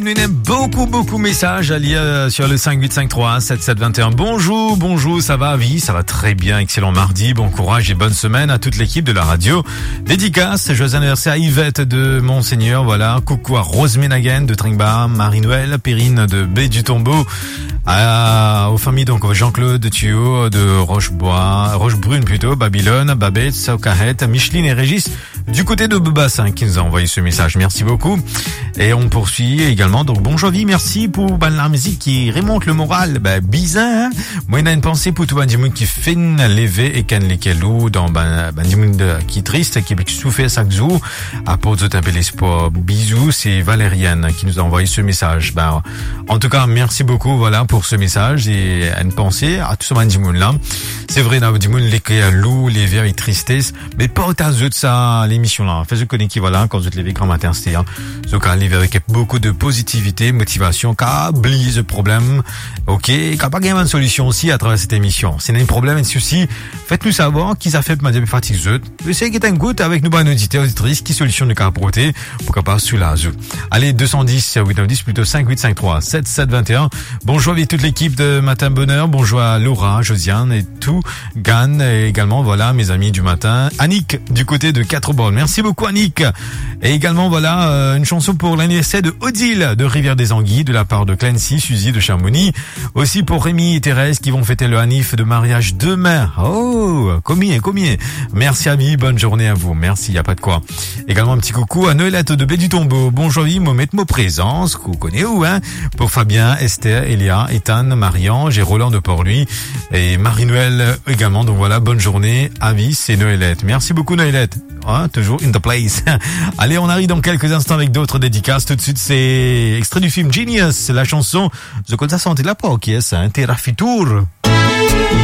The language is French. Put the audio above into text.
Nous avons beaucoup de messages à lire sur le 5853-7721. Bonjour, ça va? Oui, ça va très bien, excellent mardi, bon courage et bonne semaine à toute l'équipe de la radio. Dédicace, joyeux anniversaire à Yvette de Monseigneur, voilà, coucou à Rose Ménaguen de Tringbar, Marie-Noël, Perrine de Baie du Tombeau, aux familles donc Jean-Claude Thuot de Rochebrune plutôt, Babylone, Babette, Saucahet, Micheline et Régis du côté de Bebassin qui nous a envoyé ce message. Merci beaucoup. Et on poursuit également. Donc, bon Jovi, merci pour la musique qui remonte le moral. Bizarre, hein? Moi, il a une pensée pour tout le monde qui fait lever et can les kelou dans du monde qui est triste, qui souffre chaque jour. Apporte un peu l'espoir. Bisous, c'est Valériane qui nous a envoyé ce message. En tout cas, merci beaucoup, voilà, pour ce message et une pensée à tout ce monde là. C'est vrai, dans du monde, les kelou, les verts et tristesse, mais pas autant de ça, l'émission là. Fais-je connais qui, voilà, quand je te lève grand matin, c'était, hein. Donc, avec beaucoup de positivité, motivation, qu'a oublié ce problème, ok, qu'a pas gagné une solution aussi à travers cette émission. Si vous avez un problème, un souci, faites-nous savoir qui ça fait pour ma fatigue. Essayez de un goût avec nous, nos auditeurs, auditrices, qui solution nous qu'a apporté pour qu'à pas sous la zone. Allez, 210, 810, plutôt 5853, 7721. Bonjour avec toute l'équipe de Matin Bonheur. Bonjour à Laura, Josiane et tout, Gann, et également, voilà, mes amis du matin. Annick, du côté de 4 bornes. Merci beaucoup, Annick. Et également, voilà, une chanson pour l'anniversaire de Odile de Rivière-des-Anguilles de la part de Clancy, Suzy de Chamonix. Aussi pour Rémi et Thérèse qui vont fêter le hanif de mariage demain. Oh, combien. Merci amis, bonne journée à vous. Merci, y a pas de quoi. Également un petit coucou à Noëlette de Baie du Tombeau. Bonjour, moi mettre mon présence, qu'on connaît où, hein. Pour Fabien, Esther, Elia, Ethan, Marianne, j'ai Roland de Port-Louis et Marie-Noël également. Donc voilà, bonne journée, avis, c'est Noëlette. Merci beaucoup Noëlette. Hein, toujours in the place. Allez, on arrive dans quelques instants avec d'autres dédicaces. Tout de suite, c'est extrait du film Genius, la chanson The Cosa Santé la Poche, c'est un Terra Fitur.